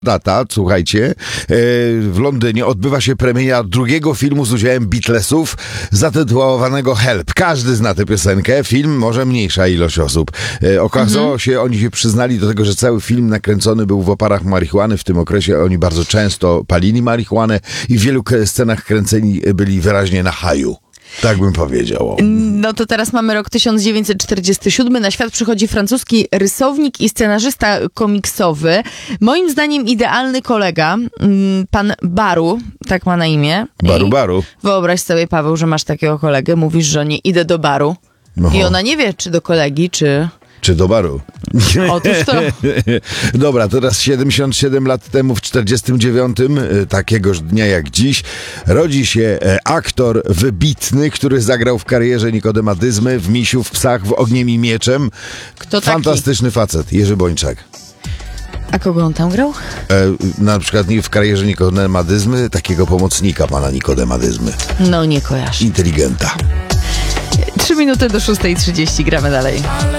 Data, słuchajcie, w Londynie odbywa się premiera drugiego filmu z udziałem Beatlesów zatytułowanego Help. Każdy zna tę piosenkę, film może mniejsza ilość osób. Okazało się, oni się przyznali do tego, że cały film nakręcony był w oparach marihuany. W tym okresie oni bardzo często palili marihuanę i w wielu scenach kręceni byli wyraźnie na haju. Tak bym powiedział. No to teraz mamy rok 1947. Na świat przychodzi francuski rysownik i scenarzysta komiksowy. Moim zdaniem idealny kolega, pan Baru, tak ma na imię. Baru. Wyobraź sobie, Paweł, że masz takiego kolegę, mówisz żonie, idę do baru. Oho. I ona nie wie, czy do kolegi, Czy do baru? Otóż to. Dobra, teraz 77 lat temu, w 49, takiegoż dnia jak dziś, rodzi się aktor wybitny, który zagrał w karierze Nikodema Dyzmy, w Misiu, w Psach, w Ogniem i Mieczem. Kto taki? Fantastyczny facet, Jerzy Bończak. A kogo on tam grał? Na przykład w karierze Nikodema Dyzmy, takiego pomocnika pana Nikodema Dyzmy. No nie kojarzę. Inteligenta. 3 minuty do 6:30, gramy dalej.